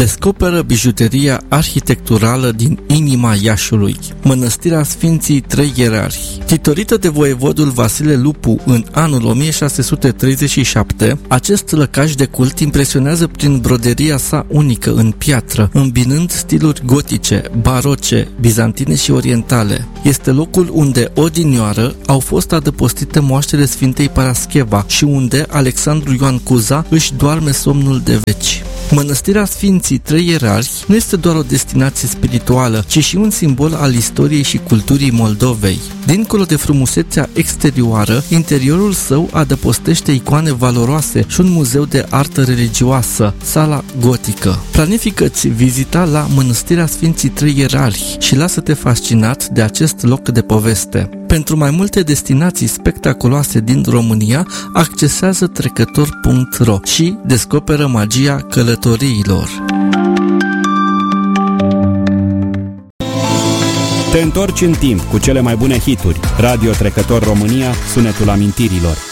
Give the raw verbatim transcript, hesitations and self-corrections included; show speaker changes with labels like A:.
A: descoperă bijuteria arhitecturală din inima Iașului, Mănăstirea Sfinții Trei Ierarhi. Titorită de voievodul Vasile Lupu în anul o mie șase sute treizeci și șapte, acest lăcaș de cult impresionează prin broderia sa unică în piatră, îmbinând stiluri gotice, baroce, bizantine și orientale. Este locul unde odinioară au fost adăpostite moaștele Sfintei Parascheva și unde Alexandru Ioan Cuza își doarme somnul de veci. Mănăstirea Sfinții Trei Ierarhi nu este doar o destinație spirituală, ci și un simbol al istoriei și culturii Moldovei. Dincolo de frumusețea exterioară, interiorul său adăpostește icoane valoroase și un muzeu de artă religioasă, Sala Gotică. Planifică-ți vizita la Mănăstirea Sfinții Trei Ierarhi și lasă-te fascinat de acest loc de poveste. Pentru mai multe destinații spectaculoase din România, accesează trecător punct ro și descoperă magia călătoriilor.
B: Te întorci în timp cu cele mai bune hituri. Radio Trecător România, sunetul amintirilor.